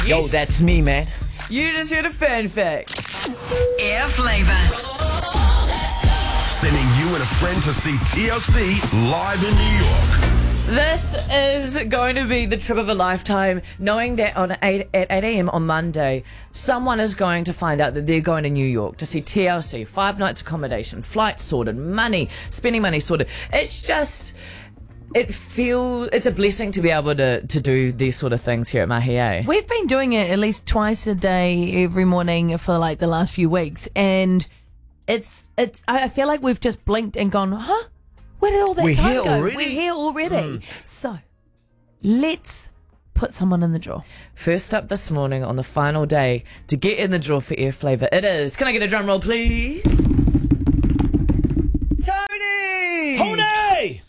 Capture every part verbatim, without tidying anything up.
Yo, Yes. that's me, man. You just heard a fan fact. Air Flavour. Sending you and a friend to see T L C live in New York. This is going to be the trip of a lifetime, knowing that on eight, at eight a.m. on Monday, someone is going to find out that they're going to New York to see T L C, five nights accommodation, flights sorted, money, spending money sorted. It's just... It feels it's a blessing to be able to, to do these sort of things here at Mahi, eh? We've been doing it at least twice a day every morning for like the last few weeks, and it's it's. I feel like we've just blinked and gone, huh? Where did all that We're time here go? already? We're here already. Mm. So let's put someone in the draw. First up this morning on the final day to get in the draw for Air Flavour, it is. Can I get a drum roll, please? Tony! Tony!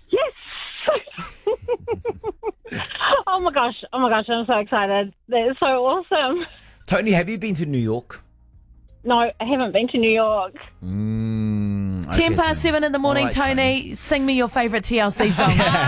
Oh my gosh, oh my gosh, I'm so excited. That's so awesome. Tony, have you been to New York? No, I haven't been to New York. Mm, Ten okay, past seven in the morning, All right, Tony. Sing me your favourite T L C song.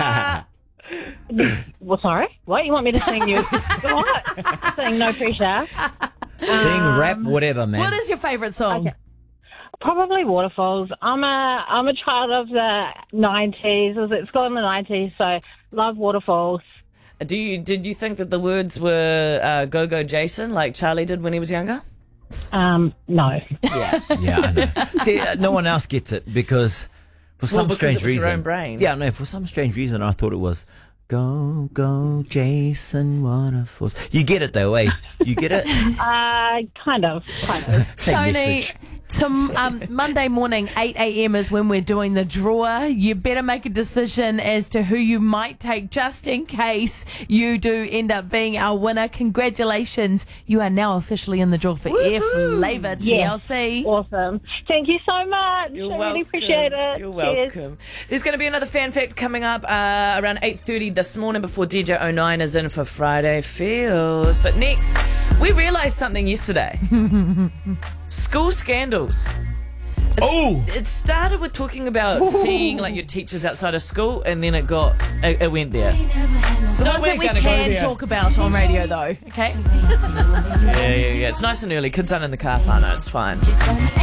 Well, sorry, what? You want me to sing you? What? Sing No Pressure? Sing, rap, whatever, man. What is your favourite song? Okay. Probably Waterfalls. I'm a I'm a child of the nineties. I was at school in the nineties, so love Waterfalls. Do you did you think that the words were uh, Go Go Jason like Charlie did when he was younger? Um, no. Yeah. Yeah, I know. See, uh, no one else gets it because for some because strange it was your reason. own brain. Yeah, no, for some strange reason I thought it was Go, Go, Jason Waterfalls. You get it though, eh? You get it? Uh, kind of. Kind of. Same Tony, message. to, um, Monday morning, eight a.m. is when we're doing the draw. You better make a decision as to who you might take just in case you do end up being our winner. Congratulations. You are now officially in the draw for Air Flavour T L C. Yeah. Awesome. Thank you so much. You're I welcome. really appreciate it. You're Cheers. welcome. There's going to be another fan fact coming up uh, around eight thirty this morning before D J oh nine is in for Friday Feels. But next, we realised something yesterday. School scandals. It's, Oh! It started with talking about seeing like your teachers outside of school, and then it got it, it went there. The So ones we're that we gonna go can there. talk about on radio, though. Okay. Yeah, yeah, yeah. It's nice and early. Kids aren't in the car, Fana. It's fine.